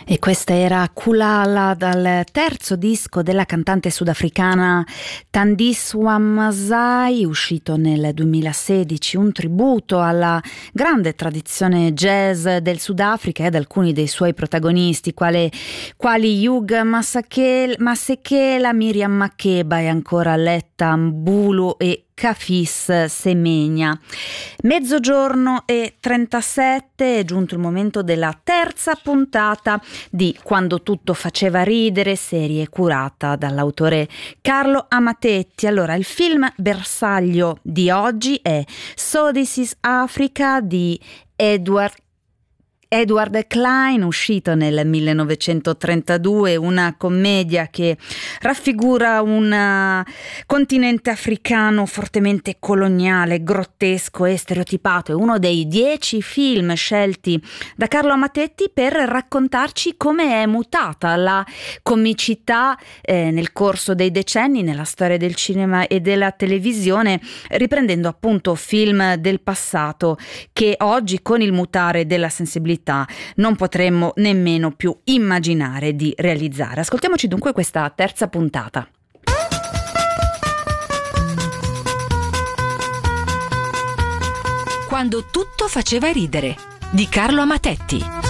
E questa era Kulala dal terzo disco della cantante sudafricana Thandiswa Mazai, uscito nel 2016, un tributo alla grande tradizione jazz del Sudafrica e ad alcuni dei suoi protagonisti quali Hugh Masekela, Miriam Makeba e ancora Letta Mbulu e Kafis Semenya. Mezzogiorno e 37, è giunto il momento della terza puntata di Quando tutto faceva ridere, serie curata dall'autore Carlo Amatetti. Allora, il film bersaglio di oggi è So This Is Africa di Edward Klein, uscito nel 1932, una commedia che raffigura un continente africano fortemente coloniale, grottesco e stereotipato. È uno dei 10 film scelti da Carlo Amatetti per raccontarci come è mutata la comicità nel corso dei decenni nella storia del cinema e della televisione, riprendendo appunto film del passato che oggi, con il mutare della sensibilità, non potremmo nemmeno più immaginare di realizzare. Ascoltiamoci dunque questa terza puntata. Quando tutto faceva ridere, di Carlo Amatetti.